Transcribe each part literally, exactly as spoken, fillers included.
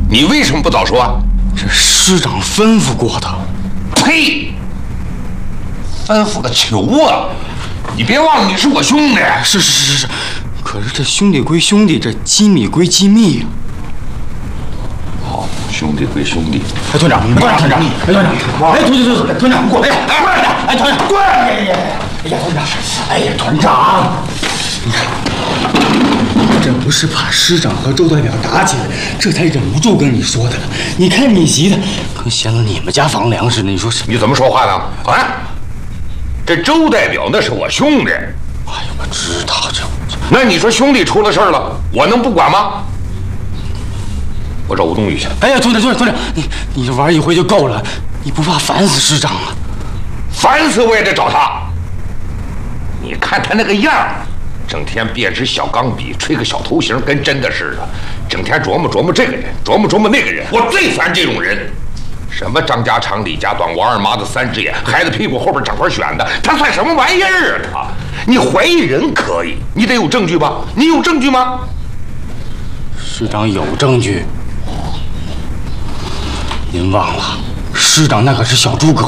你为什么不早说啊？ 这师长吩咐过的。 呸！吩咐个球啊！你别忘了你是我兄弟。 是是是是，可是这兄弟归兄弟，这机密归机密呀。 好，兄弟归兄弟。 哎，团长，团长，团长，哎，团长，哎，团长，团长，过来，哎，过来，哎，团长，过来，哎呀，哎呀，团长，哎呀，团长，你看，这不是怕师长和周代表打起来，这才忍不住跟你说的。你看你急的，可嫌了你们家房梁似的，你说是？ 你怎么说话呢？啊，这周代表那是我兄弟。 哎呀，我知道这。 那你说兄弟出了事儿了，我能不管吗？我找吴东宇去。 哎呀，团长，团长，团长，你你这玩一回就够了，你不怕烦死师长啊？ 烦死我也得找他。你看他那个样儿，整天别支小钢笔，吹个小头型，跟真的似的。整天琢磨琢磨这个人，琢磨琢磨那个人。我最烦这种人。什么张家长李家短，王二麻子三只眼，孩子屁股后边长块癣的，他算什么玩意儿啊？他，你怀疑人可以，你得有证据吧？你有证据吗？ 师长有证据。您忘了，师长那可是小诸葛。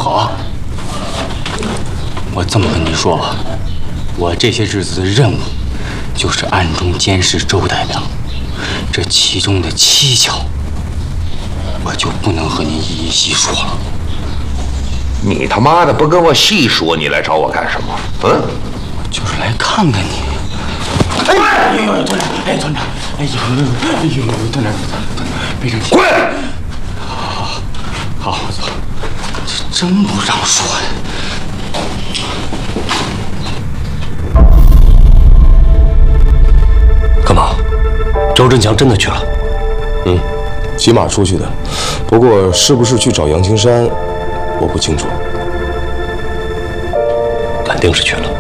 我这么跟您说吧，我这些日子的任务，就是暗中监视周代表，这其中的蹊跷，我就不能和您一一细说了。 你他妈的不跟我细说，你来找我干什么？嗯， 我就是来看看你。哎呦呦，团长，哎团长，哎呦哎呦呦，团长，团长，别生气。 滚！ 好，好，我走。这真不让说呀。 干嘛？周振强真的去了？ 嗯，骑马出去的。不过是不是去找杨青山，我不清楚。 肯定是去了。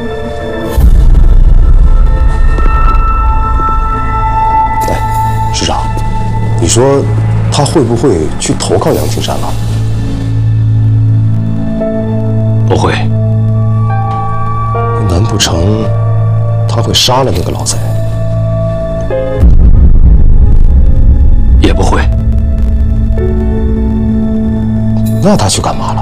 哎，师长，你说他会不会去投靠杨青山了？ 不会。 难不成他会杀了那个老贼？ 也不会。 那他去干嘛了？